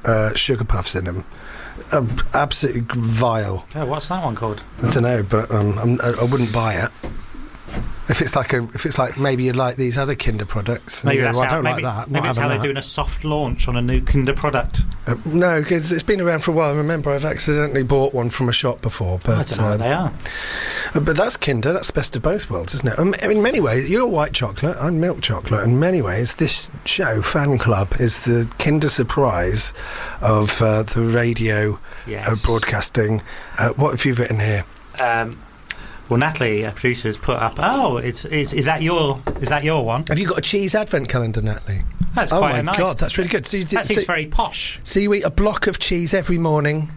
sugar puffs in them. Absolutely vile. Oh, what's that one called? I don't know, but I wouldn't buy it. If it's like maybe you like these other Kinder products. Maybe that's I don't maybe, like that. Maybe it's how they're doing a soft launch on a new Kinder product. No, because it's been around for a while. I remember I've accidentally bought one from a shop before. But I don't know what they are. But that's Kinder. That's the best of both worlds, isn't it? In many ways, you're white chocolate, I'm milk chocolate. In many ways, this show, Fan Club, is the Kinder Surprise of the radio broadcasting. What have you written here? Well, Natalie, our producer, has put up. Oh, is that your one? Have you got a cheese advent calendar, Natalie? That's quite nice. Oh my God, that's really good. So that seems very posh. So you eat a block of cheese every morning.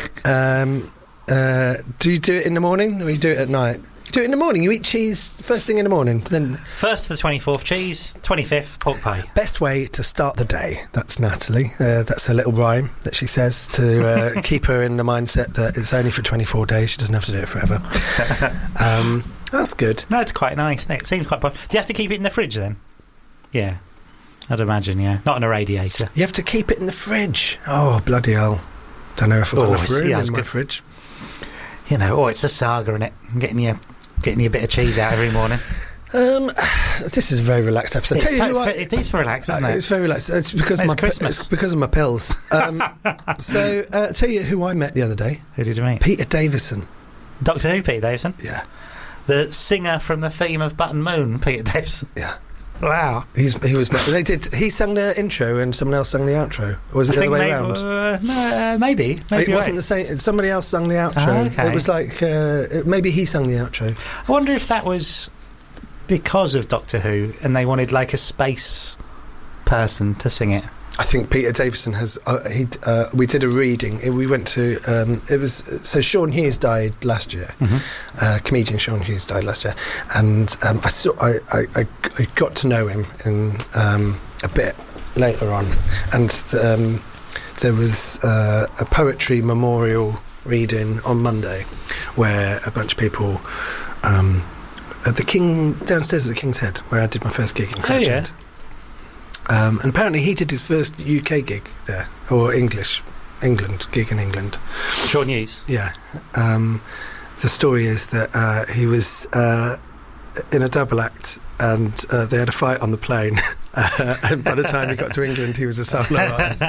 Do you do it in the morning or you do it at night? You do it in the morning. You eat cheese first thing in the morning. Then first to the 24th cheese, 25th pork pie. Best way to start the day. That's Natalie. That's her little rhyme that she says to keep her in the mindset that it's only for 24 days. She doesn't have to do it forever. That's good. No, it's quite nice. It seems quite posh. Do you have to keep it in the fridge then? Yeah, I'd imagine. Yeah, not in a radiator. You have to keep it in the fridge. Oh bloody hell! Don't know if I've got enough room in my fridge. You know, it's a saga, isn't it? Getting your bit of cheese out every morning. This is a very relaxed episode. It is relaxed, isn't it? It's very relaxed. It's because Christmas. It's because of my pills. So, tell you who I met the other day. Who did you meet? Peter Davison. Doctor Who, Peter Davison? Yeah. The singer from the theme of Button Moon, Peter Davison. Yeah. Wow. He sang the intro and someone else sang the outro. Or was it the other way around? No, maybe. It wasn't the same. Somebody else sang the outro. Okay. It was like maybe he sang the outro. I wonder if that was because of Doctor Who and they wanted like a space person to sing it. I think Peter Davison has. We did a reading. We went to. It was so Sean Hughes died last year. Mm-hmm. Comedian Sean Hughes died last year, and I got to know him in a bit later on, and there was a poetry memorial reading on Monday, where a bunch of people at the King downstairs at the King's Head, where I did my first gig in Crouch End. And apparently he did his first UK gig there, or England gig in England. Sean Hughes? Yeah. The story is that he was in a double act and they had a fight on the plane and by the time he got to England he was a solo artist.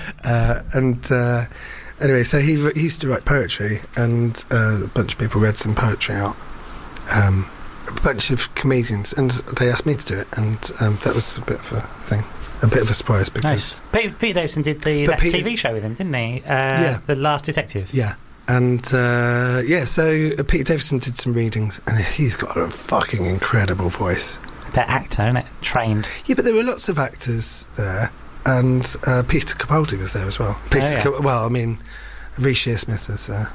Anyway, so he used to write poetry and a bunch of people read some poetry out. A bunch of comedians, and they asked me to do it, and that was a bit of a thing, a bit of a surprise because nice. Peter Davison did that TV show with him, didn't he? The Last Detective. Yeah, and so Peter Davison did some readings, and he's got a fucking incredible voice. That actor, isn't it? Trained. Yeah, but there were lots of actors there, and Peter Capaldi was there as well. Rhys Shearsmith was there.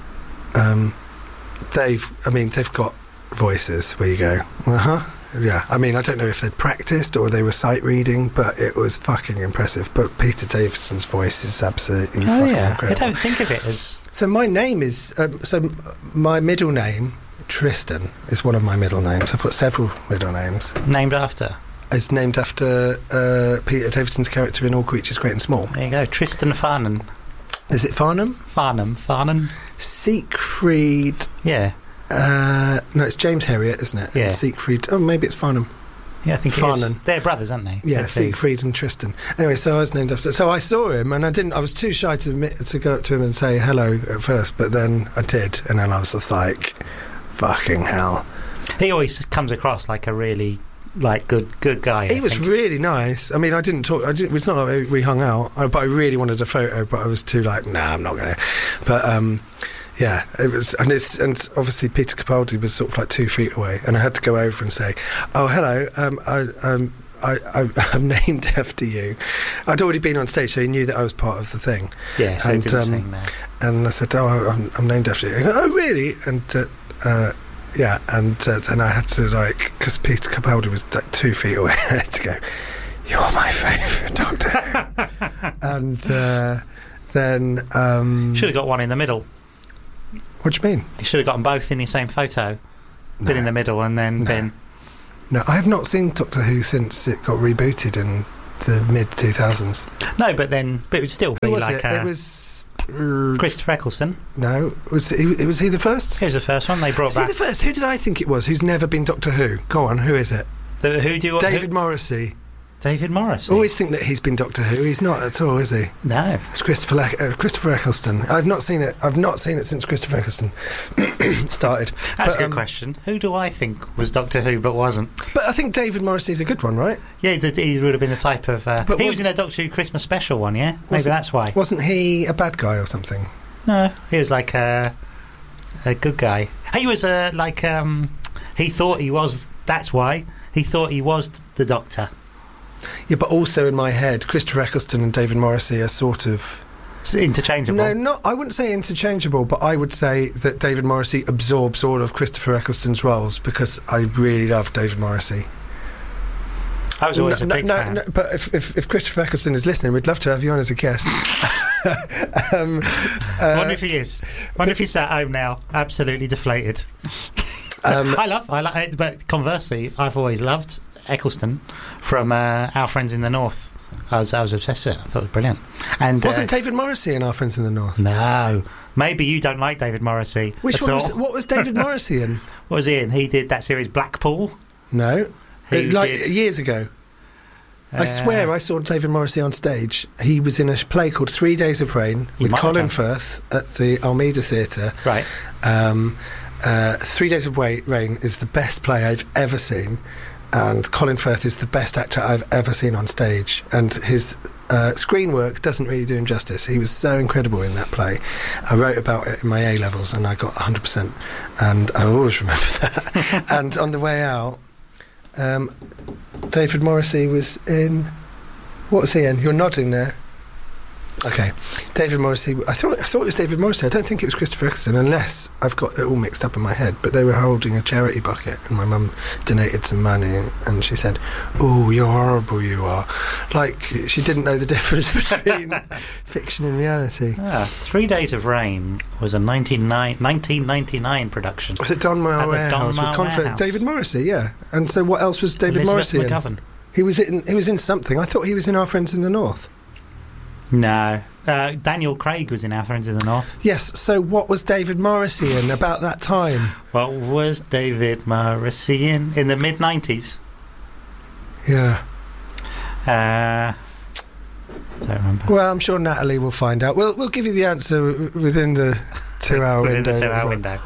They've got voices where you go, yeah. I mean, I don't know if they'd practiced or they were sight reading, but it was fucking impressive. But Peter Davison's voice is absolutely fucking incredible. I don't think of it as. So my name is my middle name Tristan is one of my middle names. I've got several middle names. Named after? It's named after Peter Davison's character in All Creatures Great and Small. There you go, Tristan Farnan. Is it Farnham? Farnan. Siegfried. Yeah. No, it's James Herriot, isn't it? Yeah. And Siegfried. Oh, maybe it's Farnham. Yeah, I think Farnan. It is. They're brothers, aren't they? Yeah, Siegfried and Tristan. Anyway, so I was named after. So I saw him, and I was too shy to go up to him and say hello at first, but then I did, and then I was just like, "Fucking hell!" He always comes across like a really good guy. He was really nice. I mean, I didn't talk. It's not like we hung out, but I really wanted a photo, but I was too nah, I'm not going to. But yeah, it was, and obviously Peter Capaldi was sort of like 2 feet away, and I had to go over and say, "Oh, hello, I'm named after you." I'd already been on stage, so he knew that I was part of the thing. Yeah, so he didn't sing there. And I said, "Oh, I'm named after you." He goes, "Oh, really?" And yeah, and then I had to because Peter Capaldi was 2 feet away, I had to go, "You're my favourite Doctor." And then should have got one in the middle. What do you mean? You should have got them both in the same photo. Been in the middle and then been. No, I have not seen Doctor Who since it got rebooted in the mid 2000s. No, but it would still be Who was like it? a... It was Christopher Eccleston. no. Was he the first? He was the first one they brought Was he back. the first? Who did I think it was? Who's never been Doctor Who? Go on. Who is it? David Morrissey. David Morrissey. I always think that he's been Doctor Who. He's not at all, is he? No. It's Christopher Eccleston. I've not seen it. I've not seen it since Christopher Eccleston started. That's a good question. Who do I think was Doctor Who but wasn't? But I think David Morrissey's a good one, right? Yeah, he would have been the type of... he was in a Doctor Who Christmas special one, yeah? Maybe that's why. Wasn't he a bad guy or something? No, he was like a good guy. He was he thought he was... That's why. He thought he was the Doctor. Yeah, but also in my head, Christopher Eccleston and David Morrissey are sort of... It's interchangeable. No, I wouldn't say interchangeable, but I would say that David Morrissey absorbs all of Christopher Eccleston's roles because I really love David Morrissey. I was always a big fan. No, but if Christopher Eccleston is listening, we'd love to have you on as a guest. Wonder if he is. Wonder if he's at home now, absolutely deflated. I like it, but conversely, I've always loved Eccleston from Our Friends in the North. I was obsessed with it. I thought it was brilliant. And wasn't David Morrissey in Our Friends in the North? No, maybe you don't like David Morrissey. What was David Morrissey in? What was he in? He did that series Blackpool. No, years ago. I swear I saw David Morrissey on stage. He was in a play called 3 Days of Rain with Colin Firth at the Almeida Theatre. Right. 3 Days of Rain is the best play I've ever seen, and Colin Firth is the best actor I've ever seen on stage, and his screen work doesn't really do him justice. He was so incredible in that play. I wrote about it in my A-levels and I got 100%, and I always remember that. And on the way out, David Morrissey was in... What was he in? You're nodding there. Okay, David Morrissey. I thought it was David Morrissey. I don't think it was Christopher Eccleston, unless I've got it all mixed up in my head. But they were holding a charity bucket, and my mum donated some money, and she said, "Oh, you're horrible, you are." Like she didn't know the difference between fiction and reality. 3 Days of Rain was a 1999 production. Was it Donmar Warehouse with Conflict? David Morrissey, yeah. And so, what else was David Morrissey McGovern. in? He was in something. I thought he was in Our Friends in the North. No. Daniel Craig was in Our Friends in the North. Yes, so what was David Morrissey in about that time? What was David Morrissey in the mid-90s? Yeah. Don't remember. Well, I'm sure Natalie will find out. We'll give you the answer within the 2-hour window. Within the 2-hour window.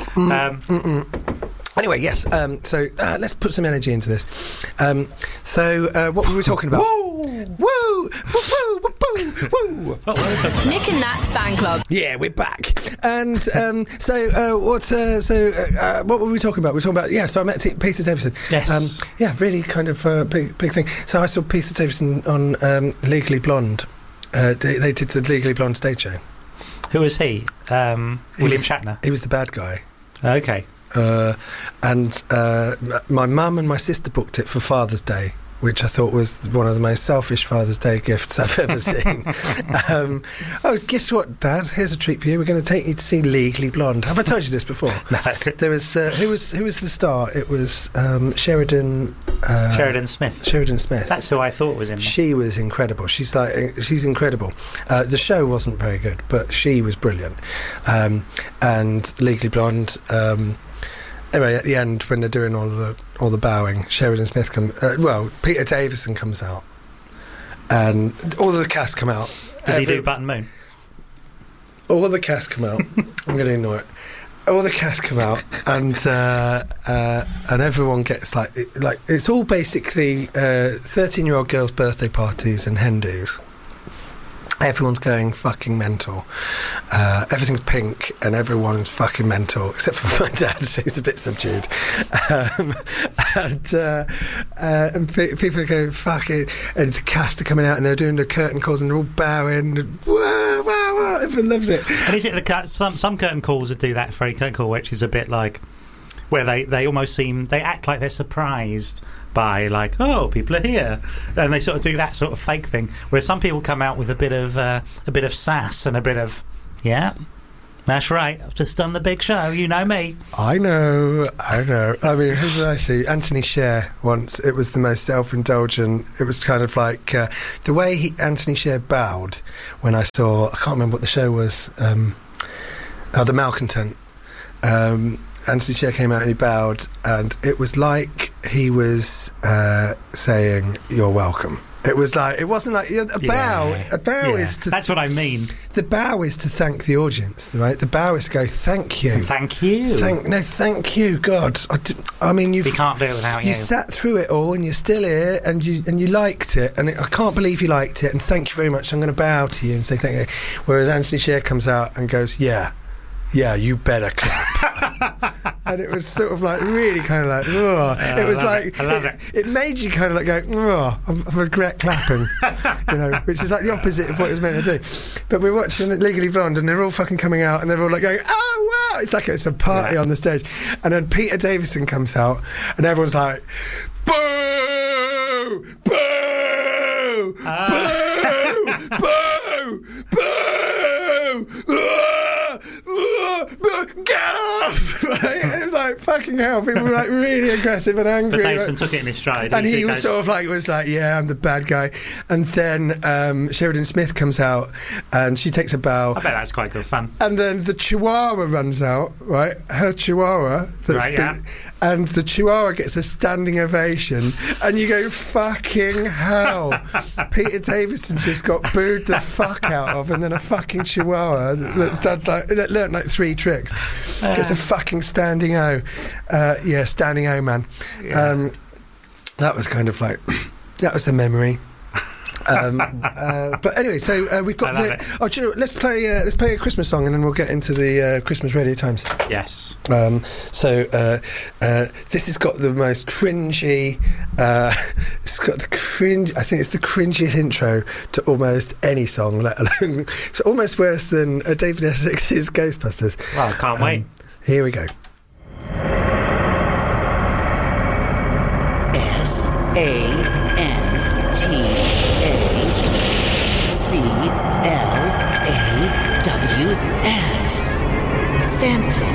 Anyway, yes, so let's put some energy into this. What were we talking about? Woo! Woo! Woo! Woo! Woo! Nick and Nat's Fan Club. Yeah, we're back. And what were we talking about? We were talking about, so I met Peter Davison. Yes. Really kind of big thing. So I saw Peter Davison on Legally Blonde. They did the Legally Blonde stage show. Who was he? William Shatner? He was the bad guy. Okay. And my mum and my sister booked it for Father's Day, which I thought was one of the most selfish Father's Day gifts I've ever seen. Guess what, Dad? Here's a treat for you. We're going to take you to see Legally Blonde. Have I told you this before? No. There was who was the star? It was Sheridan Smith. Sheridan Smith. That's who I thought was in there. She was incredible. She's incredible. The show wasn't very good, but she was brilliant. And Legally Blonde. Anyway, at the end, when they're doing all the bowing, Sheridan Smith Peter Davison comes out, and all the cast come out. Does he do Button Moon? All the cast come out. I'm going to ignore it. All the cast come out, and everyone gets like it's all basically 13-year-old girls' birthday parties and hen dos. Everyone's going fucking mental. Everything's pink and everyone's fucking mental, except for my dad, who's a bit subdued. And people are going fucking, and the cast are coming out and they're doing the curtain calls and they're all bowing. And, whoa, wow, wow, everyone loves it. And is it some curtain calls that do that very curtain call, which is a bit like where they almost they act like they're surprised by, like, oh, people are here, and they sort of do that sort of fake thing, whereas some people come out with a bit of sass and a bit of That's right. I've just done the big show. You know me. I know. I mean, who did I see? Anthony Sher once. It was the most self-indulgent. It was kind of like the way Anthony Sher bowed when I saw. I can't remember what the show was. The Malcontent. Anthony Sher came out and he bowed, and it was like he was saying, "You're welcome." It was like, it wasn't like a bow. A bow is to... That's what I mean. The bow is to thank the audience, right? The bow is to go, thank you. Thank you. Thank you, God. I mean, we can't do it without you. You sat through it all and you're still here and you liked it. And I can't believe you liked it. And thank you very much. I'm going to bow to you and say thank you. Whereas Anthony Sher comes out and goes, yeah, you better clap. And it was sort of like really kind of like, it was like, I love it. It made you kind of like go, I regret clapping, which is like the opposite of what it was meant to do. But we're watching Legally Blonde and they're all fucking coming out and they're all like going, oh wow, it's like it's a party on the stage. And then Peter Davison comes out and everyone's like, boo, boo, boo, boo, boo. Get off! It was like fucking hell. People were like really aggressive and angry. But Davison took it in his stride. And he was sort of like, yeah, I'm the bad guy. And then Sheridan Smith comes out and she takes a bow. I bet that's quite good fun. And then the Chihuahua runs out, right? Her Chihuahua. And the Chihuahua gets a standing ovation. And you go, fucking hell. Peter Davison just got booed the fuck out of, and then a fucking Chihuahua that learnt like 3 tricks gets a fucking standing O. Standing O, man. Yeah. That was kind of like, that was a memory. But anyway, so we've got the. Oh, do you know? Let's play a Christmas song, and then we'll get into the Christmas Radio Times. Yes. So this has got the most cringy. It's got the cringe. I think it's the cringiest intro to almost any song, let alone. It's almost worse than David Essex's Ghostbusters. Well, I can't wait. Here we go. SANTACLAWS. Santa.